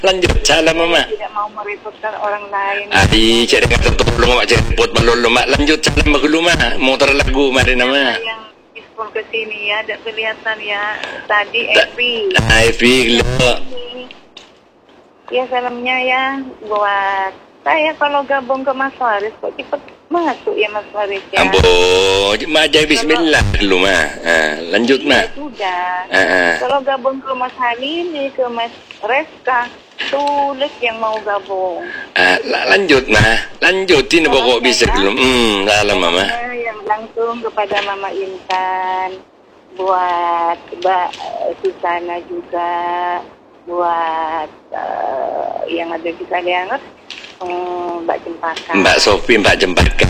Lanjut, salam mama. Tidak mau merepotkan orang lain. Adi, cari kata tolong mak cari repot balolo mak. Lanjut, salam magulu mah. Motor lagu mari nama. Yang telepon ke sini ya, tidak kelihatan ya. Tadi Evi. Evi, lo. Ya salamnya ya buat saya kalau gabung ke Mas Faris kok cepet masuk ya Mas Faris ya. Ambo, majai bismillah dulu mah. Lanjut mah. Ya, sudah. Kalau gabung ke Mas Halili, ke Mas Reska, sulit yang mau gabung. Lanjut mah. Lanjutin pokok bisa belum. Salam mama. Yang langsung kepada Mama Intan, buat Mbak Susana juga, buat yang ada di Kalianget, Mbak Cempaka, Mbak Sofi, Mbak Cempaka,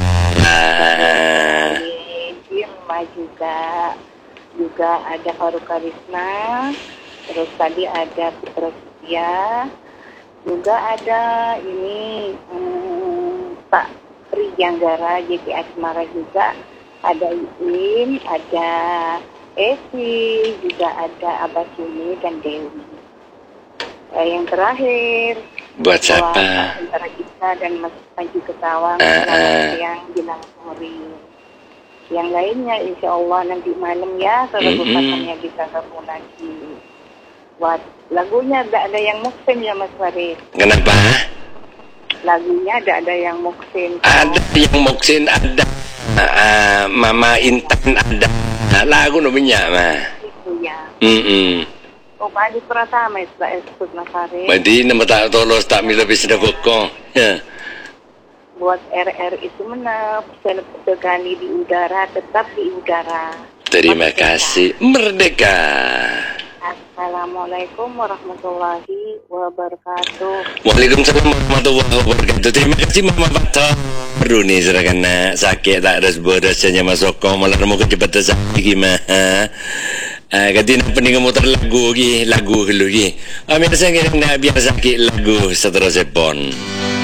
Irma juga ada Faruk Karisma, terus tadi ada Putra Setia, juga ada ini Pak Rijanggara, JP Asmara juga, ada Iin, ada Evi, juga ada Abah Suni dan Dewi. Yang terakhir buat siapa? Antara kita dan Mas Panji Ketawang yang bilang sorry. Yang lainnya insya Allah nanti malam ya kalau bukatannya bisa gabung lagi. Buat lagunya ada yang muksin ya Mas Farid. Kenapa? Lagunya ada yang muksin. Ada yang muksin, ada Mama Intan, ada lagu namanya mah. Itu ya. Oh, Pak Adi Pratama itu Mas Farid. Jadi nama tak tolos tak mila bisa boko. Ya. Buat RR itu menap sekali di udara, tetap di udara. Terima kasih. Merdeka. Assalamualaikum warahmatullahi wabarakatuh. Waalaikumsalam warahmatullahi wabarakatuh. Terima kasih Mama Bato. Perlu nih serahkan sakit tak ada sebuah rasanya masuk malah mau kecepatan sakit gimana? Ganti nak pening motor lagu lagi. Ambil saya nak biar sakit lagu seterusnya pon.